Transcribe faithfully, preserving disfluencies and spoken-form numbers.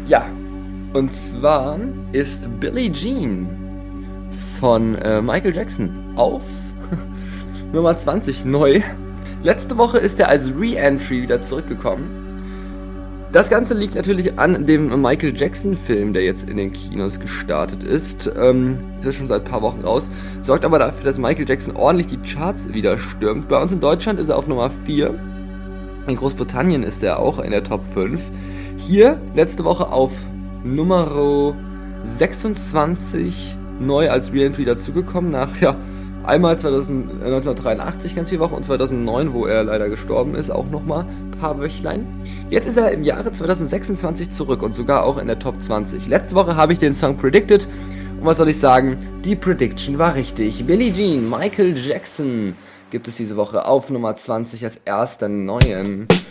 Ja, und zwar ist Billie Jean von äh, Michael Jackson auf Nummer zwanzig neu. Letzte Woche ist er als Re-Entry wieder zurückgekommen. Das Ganze liegt natürlich an dem Michael Jackson-Film, der jetzt in den Kinos gestartet ist. Ähm, ist ja schon seit ein paar Wochen raus. Sorgt aber dafür, dass Michael Jackson ordentlich die Charts wieder stürmt. Bei uns in Deutschland ist er auf Nummer vier. In Großbritannien ist er auch in der Top fünf. Hier letzte Woche auf Nummer sechsundzwanzig neu als Re-Entry dazugekommen. Nach, ja, einmal neunzehnhundertdreiundachtzig ganz viele Wochen und zweitausendneun, wo er leider gestorben ist, auch nochmal ein paar Wöchlein. Jetzt ist er im Jahre zweitausendsechsundzwanzig zurück und sogar auch in der Top zwanzig. Letzte Woche habe ich den Song predicted und was soll ich sagen? Die Prediction war richtig. Billie Jean, Michael Jackson gibt es diese Woche auf Nummer zwanzig als erster neuen.